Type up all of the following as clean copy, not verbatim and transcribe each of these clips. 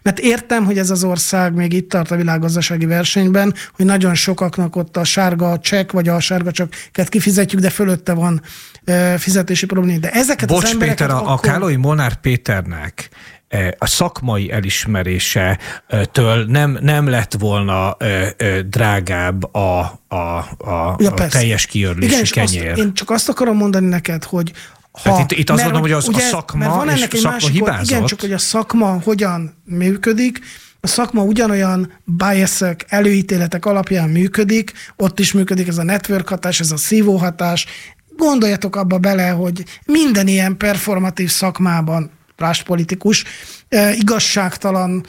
Mert értem, hogy ez az ország még itt tart a világgazdasági versenyben, hogy nagyon sokaknak ott a sárga csekk, vagy a sárga csekket kifizetjük, de fölötte van fizetési probléma. De ezeket Bocs, az embereket Péter, a Károly Molnár Péternek a szakmai elismerésetől nem lett volna drágább a teljes kiörlési kenyér. Én csak azt akarom mondani neked, hogy itt azt mondom, hogy a szakma hibázott. Igen, csak hogy a szakma hogyan működik, a szakma ugyanolyan biasek, előítéletek alapján működik, ott is működik ez a network hatás, ez a szívóhatás. Gondoljatok abba bele, hogy minden ilyen performatív szakmában politikus, igazságtalan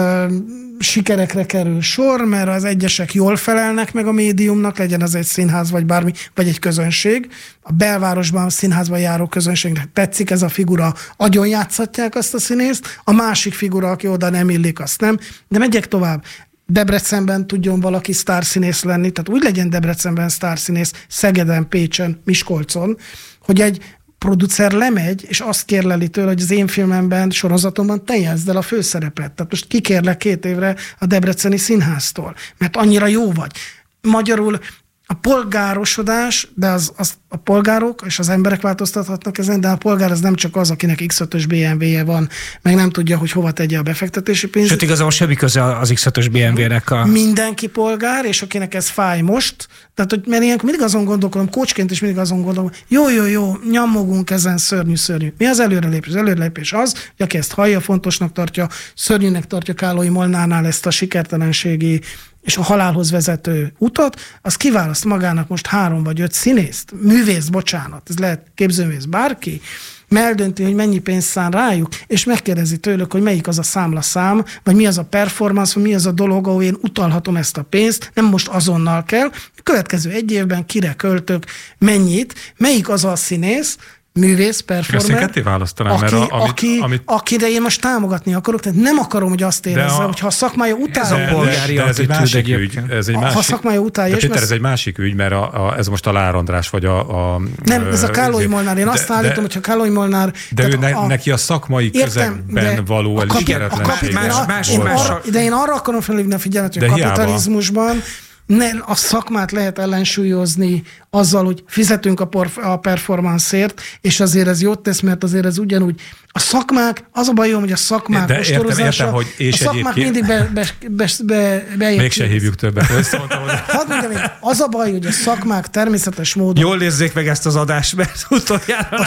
sikerekre kerül sor, mert az egyesek jól felelnek meg a médiumnak, legyen az egy színház, vagy bármi, vagy egy közönség. A belvárosban, a színházban járó közönségnek tetszik ez a figura, agyon játszhatják azt a színészt, a másik figura, aki oda nem illik, azt nem. De megyek tovább. Debrecenben tudjon valaki sztárszínész lenni, tehát úgy legyen Debrecenben sztárszínész, Szegeden, Pécsen, Miskolcon, hogy egy producer lemegy, és azt kérleli tőle, hogy az én filmemben, sorozatomban te játszd el a főszerepet. Tehát most kikérlek 2 évre a Debreceni Színháztól, mert annyira jó vagy. Magyarul a polgárosodás, de a polgárok és az emberek változtathatnak ezen, de a polgár az nem csak az, akinek X5-ös BMW-je van, meg nem tudja, hogy hova tegye a befektetési pénzt. Sőt, igazából semmi köze az X5-ös BMW-nek Mindenki polgár, és akinek ez fáj most, tehát, hogy mert ilyenkor mindig azon gondolkodom, coachként is mindig azon gondolom, jó, nyammogunk ezen, szörnyű. Mi az előrelépés? Az előrelépés az, hogy aki ezt hallja, fontosnak tartja, szörnyűnek tartja Károly Molnárnál ezt a sikertelenségi és a halálhoz vezető utat, az kiválaszt magának most 3 vagy 5 színészt, művész, bocsánat, ez lehet képzőművész, bárki, eldönti, hogy mennyi pénzt szán rájuk, és megkérdezi tőlük, hogy melyik az a számlaszám, vagy mi az a performance, vagy mi az a dolog, ahol én utalhatom ezt a pénzt, nem most azonnal kell, a következő 1 évben kire költök, mennyit, melyik az a színész, művész, performer, ketté választanám, akire én most támogatni akarok, tehát nem akarom, hogy azt érezze, hogy ha a szakmája utálja. Ez egy másik ügy. Ha a szakmája utálja. De Péter, ez egy másik ügy, mert ez most a Lár András, vagy nem, ez a Károly Molnár. Én azt állítom, hogy ha Károly Molnár... De neki a szakmai közegben való elismeretlenség. De én arra akarom felhívni a figyelmet, hogy a kapitalizmusban a szakmát lehet ellensúlyozni azzal, hogy fizetünk a performanceért, és azért ez jót tesz, mert azért ez ugyanúgy. A szakmák, az a bajom, hogy a szakmák ostorozása, a szakmák mindig bejött. Mégse hívjuk többet. Hadd mondjam én, az a baj, hogy a szakmák természetes módon... Jól nézzék meg ezt az adást, mert utoljára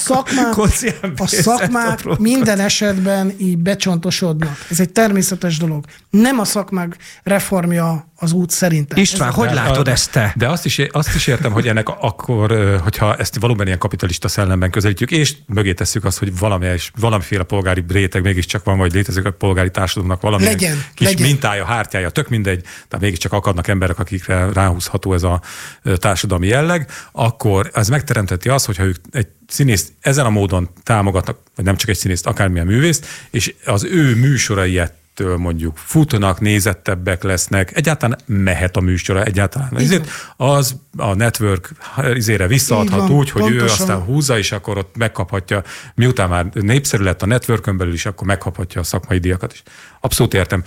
a szakmák minden esetben így becsontosodnak. Ez egy természetes dolog. Nem a szakmák reformja az út szerintem. István, hogy látod ezt te? De azt is értem, hogy ennek akkor, hogyha ezt valóban ilyen kapitalista szellemben közelítjük, és mögé tesszük azt, hogy valamiféle polgári réteg mégiscsak van, vagy létezik a polgári társadalomnak valami kis mintája, hártyája, tök mindegy, de mégiscsak akadnak emberek, akikre ráhúzható ez a társadalmi jelleg, akkor ez megteremteti azt, hogyha ők egy színészt ezen a módon támogatnak, vagy nem csak egy színészt, akármilyen művészt, és az ő műsorai mondjuk futnak, nézettebbek lesznek, egyáltalán mehet a műsora, egyáltalán. Az a network visszaadhat úgy, hogy pontosan. Ő aztán húzza, és akkor ott megkaphatja, miután már népszerű lett a networkön belül is, akkor megkaphatja a szakmai díjakat is. Abszolút értem.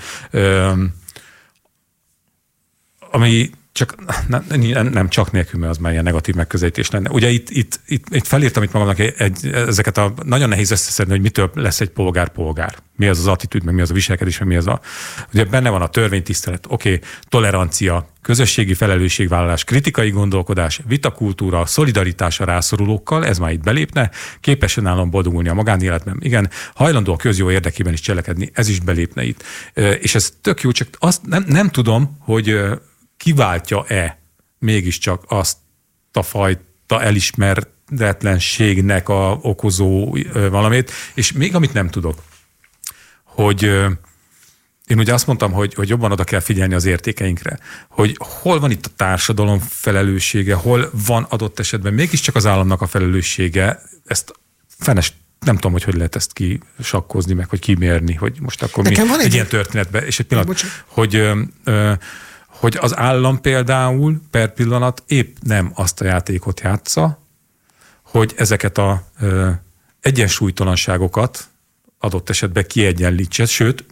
Ami csak nem csak nélkül, mert az már ilyen negatív megközelítés lenne. Ugye itt felírtam itt magamnak ezeket a nagyon nehéz összeszedni, hogy mitől lesz egy polgár. Mi az attitűd, meg mi az a viselkedés, meg mi az ugye benne van a törvénytisztelet, tolerancia, közösségi felelősségvállalás, kritikai gondolkodás, vitakultúra, szolidaritás a rászorulókkal, ez már itt belépne, képes önállóan boldogulni a magánéletben, igen, hajlandó a közjó érdekében is cselekedni, ez is belépne itt. És ez tök jó, csak azt nem tudom, hogy kiváltja-e mégiscsak azt a fajta elismeretlenségnek okozó valamit, és még amit nem tudok, hogy én ugye azt mondtam, hogy jobban oda kell figyelni az értékeinkre, hogy hol van itt a társadalom felelőssége, hol van adott esetben mégiscsak az államnak a felelőssége, ezt nem tudom, hogy lehet ezt kisakkozni, meg hogy kimérni, hogy most akkor egy ilyen történetben, és egy pillanat, hogy az állam például per pillanat épp nem azt a játékot játsza, hogy ezeket a egyensúlytalanságokat adott esetben kiegyenlítse, sőt,